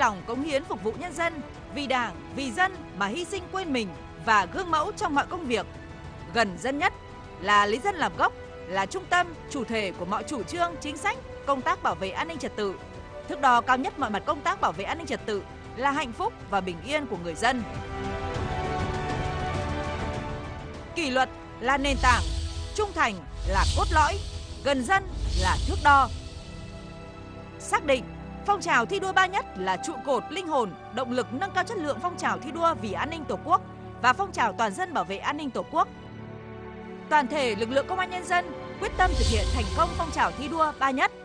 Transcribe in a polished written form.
lòng cống hiến phục vụ nhân dân, vì Đảng, vì dân mà hy sinh quên mình và gương mẫu trong mọi công việc. Gần dân nhất, là lấy dân làm gốc, là trung tâm, chủ thể của mọi chủ trương, chính sách, công tác bảo vệ an ninh trật tự. Thước đo cao nhất mọi mặt công tác bảo vệ an ninh trật tự là hạnh phúc và bình yên của người dân. Kỷ luật là nền tảng, trung thành là cốt lõi, gần dân là thước đo. Xác định phong trào thi đua 3 nhất là trụ cột, linh hồn, động lực nâng cao chất lượng phong trào thi đua vì an ninh Tổ quốc và phong trào toàn dân bảo vệ an ninh Tổ quốc. Toàn thể lực lượng công an nhân dân quyết tâm thực hiện thành công phong trào thi đua 3 nhất.